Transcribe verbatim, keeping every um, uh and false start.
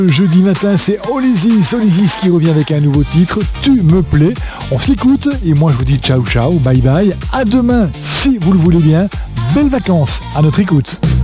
Jeudi matin, c'est Olizis, Olizis qui revient avec un nouveau titre, Tu me plais. On se l'écoute et moi je vous dis ciao ciao, bye bye. À demain si vous le voulez bien. Belles vacances à notre écoute.